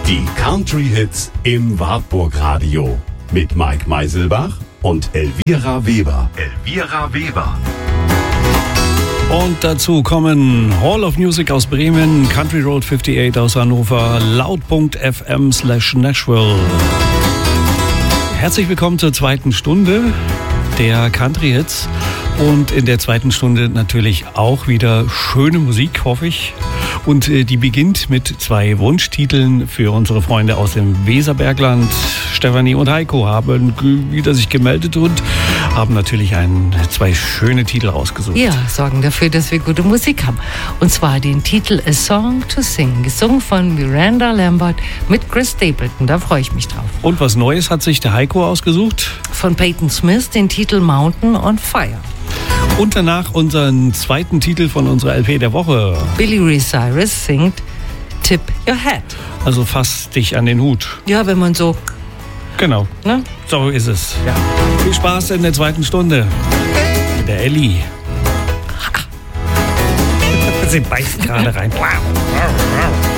Die Country-Hits im Wartburg-Radio mit Mike Meiselbach und Elvira Weber. Und dazu kommen Hall of Music aus Bremen, Country Road 58 aus Hannover, Loud.fm/Nashville. Herzlich willkommen zur zweiten Stunde der Country Hits. Und in der zweiten Stunde natürlich auch wieder schöne Musik, hoffe ich. Und die beginnt mit 2 Wunschtiteln für unsere Freunde aus dem Weserbergland. Stefanie und Heiko haben wieder sich gemeldet und haben natürlich 2 schöne Titel rausgesucht. Ja, sorgen dafür, dass wir gute Musik haben. Und zwar den Titel A Song to Sing, gesungen von Miranda Lambert mit Chris Stapleton. Da freue ich mich drauf. Und was Neues hat sich der Heiko ausgesucht? Von Peyton Smith den Titel Mountain on Fire. Und danach unseren zweiten Titel von unserer LP der Woche. Billy Ray Cyrus singt Tip Your Hat. Also fass dich an den Hut. Ja, wenn man so... Genau, ne? So ist es. Ja. Viel Spaß in der zweiten Stunde mit der Elli. Sie beißt gerade rein.